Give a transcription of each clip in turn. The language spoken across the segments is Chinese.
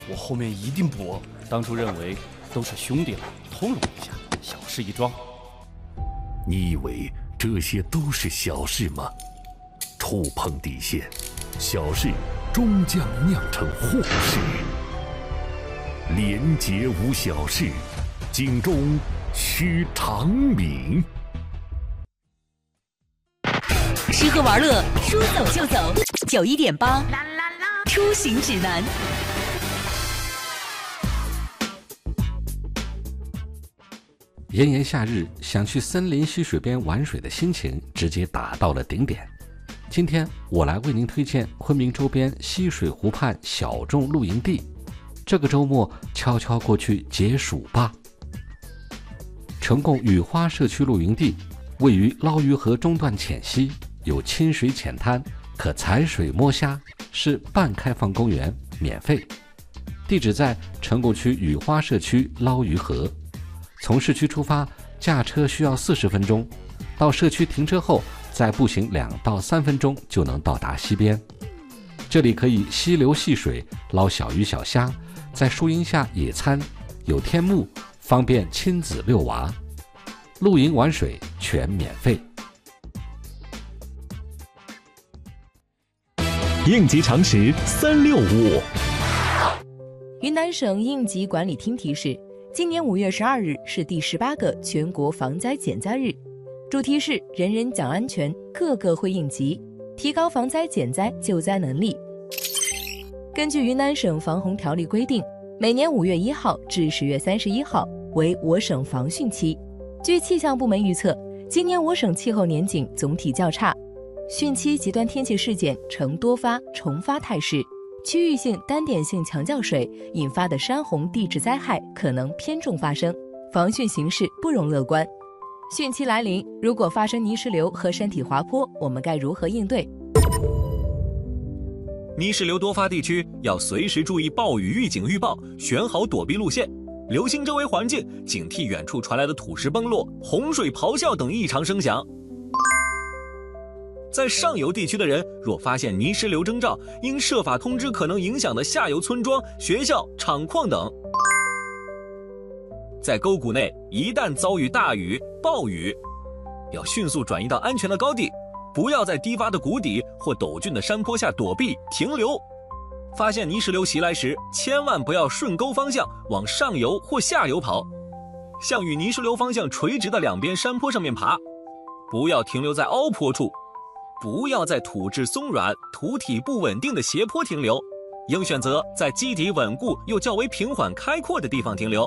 我后面一定补。当初认为都是兄弟了，通融一下，小事一桩。 你以为这些都是小事吗？触碰底线，小事终将酿成祸事。廉洁无小事，警钟须长鸣。 吃喝玩乐，说走就走。91.8，出行指南。 炎炎夏日，想去森林溪水边玩水的心情直接达到了顶点。今天我来为您推荐昆明周边溪水湖畔小众露营地。这个周末悄悄过去解暑吧。成贡雨花社区露营地位于捞鱼河中段浅溪，有清水浅滩，可采水摸虾，是半开放公园，免费。地址在成贡区雨花社区捞鱼河。从市区出发，驾车需要40分钟，到社区停车后再步行2到3分钟就能到达溪边。这里可以溪流戏水，捞小鱼小虾，在树荫下野餐，有天幕，方便亲子遛娃。露营玩水全免费。 应急常识365。 云南省应急管理厅提示，今年5月12日是第18个全国防灾减灾日，主题是人人讲安全，个个会应急，提高防灾减灾救灾能力。根据云南省防洪条例规定，每年5月1号至10月31号为我省防汛期。据气象部门预测，今年我省气候年景总体较差，汛期极端天气事件呈多发重发态势，区域性单点性强降水引发的山洪地质灾害可能偏重发生，防汛形势不容乐观。汛期来临，如果发生泥石流和山体滑坡，我们该如何应对？ 泥石流多发地区要随时注意暴雨预警预报，选好躲避路线，留心周围环境，警惕远处传来的土石崩落、洪水咆哮等异常声响。在上游地区的人，若发现泥石流征兆，应设法通知可能影响的下游村庄、学校、厂矿等。在沟谷内，一旦遭遇大雨、暴雨，要迅速转移到安全的高地，不要在低洼的谷底或陡峻的山坡下躲避停留。发现泥石流袭来时，千万不要顺沟方向往上游或下游跑，向与泥石流方向垂直的两边山坡上面爬，不要停留在凹坡处，不要在土质松软、土体不稳定的斜坡停留，应选择在基底稳固又较为平缓开阔的地方停留。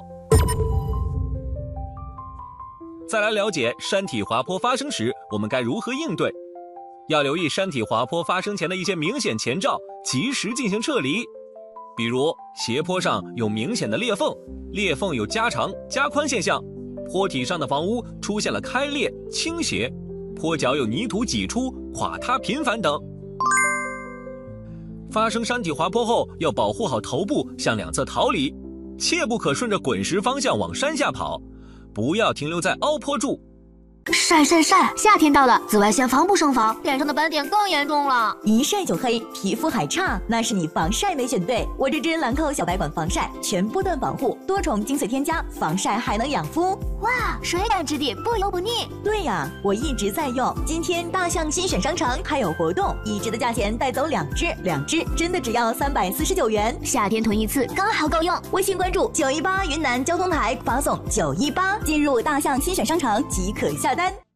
再来了解山体滑坡发生时我们该如何应对。要留意山体滑坡发生前的一些明显前兆，及时进行撤离。比如斜坡上有明显的裂缝，裂缝有加长、加宽现象，坡体上的房屋出现了开裂、倾斜，坡脚有泥土挤出、垮塌频繁等。发生山体滑坡后，要保护好头部，向两侧逃离，切不可顺着滚石方向往山下跑，不要停留在凹坡处。 晒晒晒！夏天到了，紫外线防不胜防，脸上的斑点更严重了， 一晒就黑，皮肤还差，那是你防晒没选对。我这支兰蔻小白管防晒，全波段保护，多重精粹添加，防晒还能养肤。 哇，水感质地，不油不腻。 对呀，我一直在用。今天大象新选商城还有活动，1支的价钱带走2支，2支真的只要349元， 夏天囤一次刚好够用。 微信关注918云南交通台，发送918，进入大象新选商城即可下单。